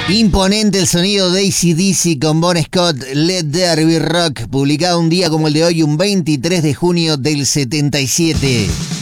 Imponente el sonido de AC/DC con Bon Scott, Let There Be Rock, publicado un día como el de hoy, un 23 de junio del 77.